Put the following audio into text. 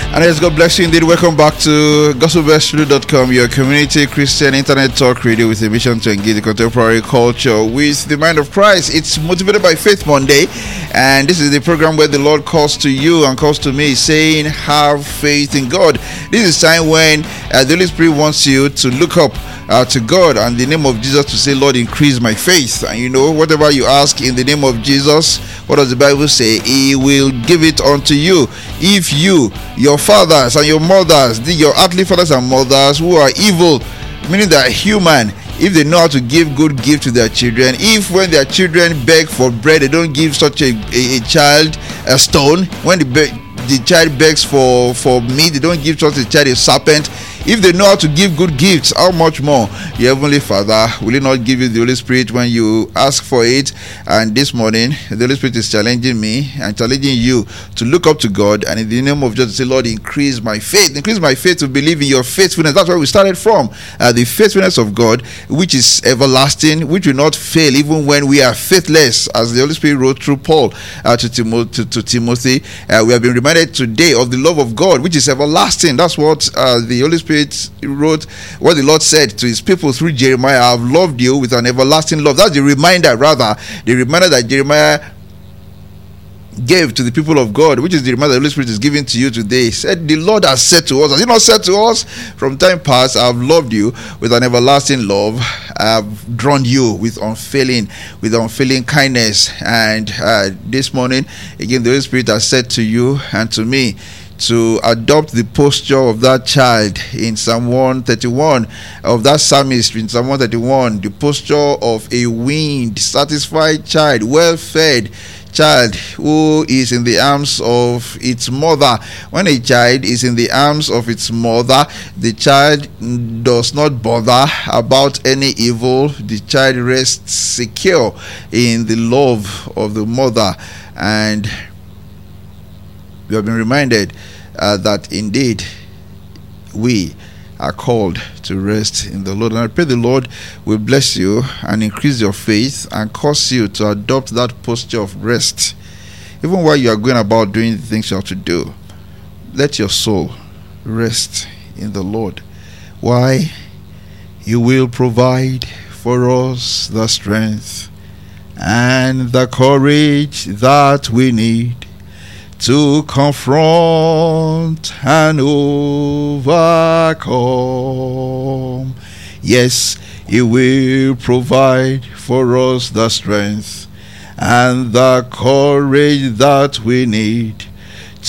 And yes, God bless you indeed. Welcome back to gospelbeststudio.com, your community Christian internet talk radio with a mission to engage the contemporary culture with the mind of Christ. It's Motivated by Faith Monday, and this is the program where the Lord calls to you and calls to me, saying, have faith in God. This is time when the Holy Spirit wants you to look up to God and the name of Jesus to say, Lord, increase my faith. And you know, whatever you ask in the name of Jesus, what does the Bible say? He will give it unto you. If you, your fathers and your mothers, your earthly fathers and mothers who are evil, meaning they are human, if they know how to give good gift to their children, if when their children beg for bread, they don't give such a child a stone, when the child begs for meat, they don't give such a child a serpent. If they know how to give good gifts, how much more your Heavenly Father will He not give you the Holy Spirit when you ask for it? And this morning, the Holy Spirit is challenging me and challenging you to look up to God, and in the name of Jesus, say, Lord, increase my faith. Increase my faith to believe in your faithfulness. That's where we started from. The faithfulness of God, which is everlasting, which will not fail even when we are faithless, as the Holy Spirit wrote through Paul to Timothy. We have been reminded today of the love of God, which is everlasting. That's what the Holy Spirit wrote, what the Lord said to his people through Jeremiah. I have loved you with an everlasting love. That's the reminder that Jeremiah gave to the people of God, which is the reminder the Holy Spirit is giving to you today. He said, the Lord has said to us, has He not said to us from time past, I have loved you with an everlasting love. I have drawn you with unfailing kindness. And this morning, again, the Holy Spirit has said to you and to me to adopt the posture of that child in Psalm 131, of that psalmist in Psalm 131, the posture of a weaned, satisfied child, well-fed child who is in the arms of its mother. When a child is in the arms of its mother, the child does not bother about any evil. The child rests secure in the love of the mother. And we have been reminded that indeed we are called to rest in the Lord. And I pray the Lord will bless you and increase your faith and cause you to adopt that posture of rest. Even while you are going about doing the things you have to do, let your soul rest in the Lord. Why? He will provide for us the strength and the courage that we need to confront and overcome. Yes, He will provide for us the strength and the courage that we need